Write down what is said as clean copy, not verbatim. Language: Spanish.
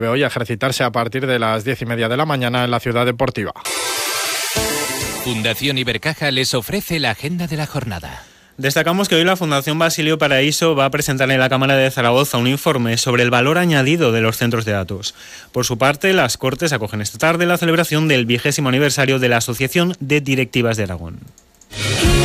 Hoy a ejercitarse a partir de las 10:30 de la mañana en la Ciudad Deportiva. Fundación Ibercaja les ofrece la agenda de la jornada. Destacamos que hoy la Fundación Basilio Paraíso va a presentar en la Cámara de Zaragoza un informe sobre el valor añadido de los centros de datos. Por su parte, las Cortes acogen esta tarde la celebración del 20º aniversario de la Asociación de Directivas de Aragón.